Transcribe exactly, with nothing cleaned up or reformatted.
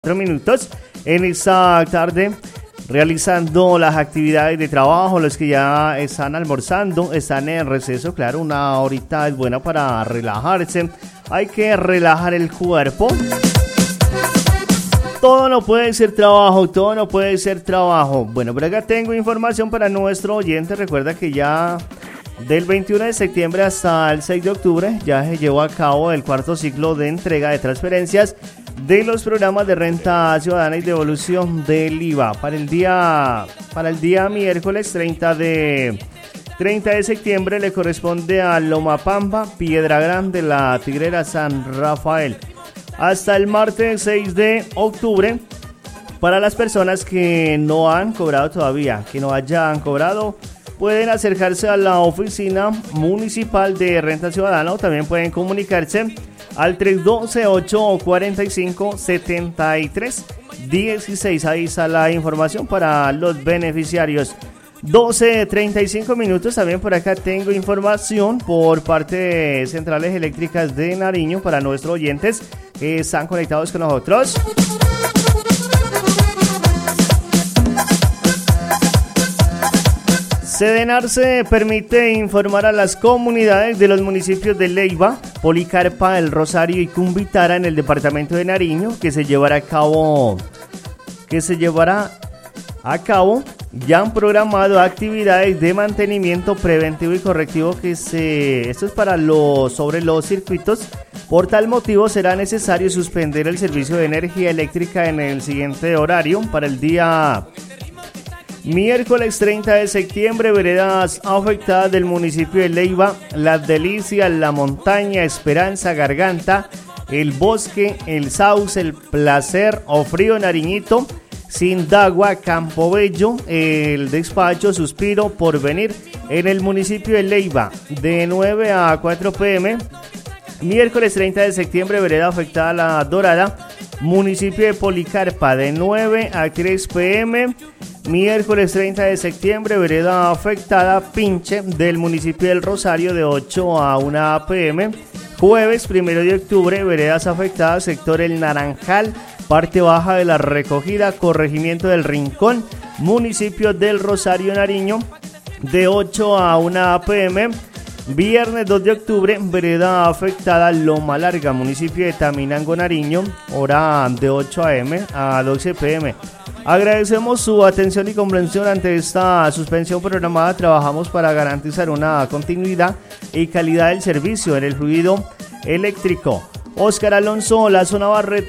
Minutos en esta tarde realizando las actividades de trabajo. Los que ya están almorzando, están en receso, claro, una horita es buena para relajarse. Hay que relajar el cuerpo. Todo no puede ser trabajo, todo no puede ser trabajo. Bueno, por acá tengo información para nuestro oyente. Recuerda que ya del veintiuno de septiembre hasta el seis de octubre ya se llevó a cabo el cuarto ciclo de entrega de transferencias de los programas de renta ciudadana y devolución del I V A. Para el día, para el día miércoles treinta de septiembre le corresponde a Lomapamba, Piedra Grande, La Tigrera, San Rafael. Hasta el martes seis de octubre, para las personas que no han cobrado todavía, que no hayan cobrado, pueden acercarse a la oficina municipal de renta ciudadana o también pueden comunicarse al tres uno dos, ocho cuatro cinco, siete tres uno seis. Ahí está la información para los beneficiarios. doce treinta y cinco minutos. También por acá tengo información por parte de Centrales Eléctricas de Nariño para nuestros oyentes que están conectados con nosotros. Sedenarse permite informar a las comunidades de los municipios de Leiva, Policarpa, El Rosario y Cumbitara en el departamento de Nariño que se llevará a cabo que se llevará a cabo ya han programado actividades de mantenimiento preventivo y correctivo que se esto es para los sobre los circuitos. Por tal motivo será necesario suspender el servicio de energía eléctrica en el siguiente horario para el día miércoles treinta de septiembre. Veredas afectadas del municipio de Leiva: Las Delicias, La Montaña, Esperanza, Garganta, El Bosque, El Sauce, El Placer, Ofrío, Nariñito, Sindagua, Campobello, El Despacho, Suspiro, Porvenir en el municipio de Leiva de nueve a cuatro pm. Miércoles treinta de septiembre, vereda afectada La Dorada, municipio de Policarpa de nueve a tres pm. Miércoles treinta de septiembre, vereda afectada Pinche del municipio del Rosario de ocho a una pm. Jueves primero de octubre, veredas afectadas sector El Naranjal, parte baja de La Recogida, corregimiento del Rincón, municipio del Rosario, Nariño de ocho a una pm. Viernes dos de octubre, vereda afectada Loma Larga, municipio de Taminango, Nariño, hora de ocho a eme a doce pm. Agradecemos su atención y comprensión ante esta suspensión programada. Trabajamos para garantizar una continuidad y calidad del servicio en el fluido eléctrico. Óscar Alonso, La Zona Barreto.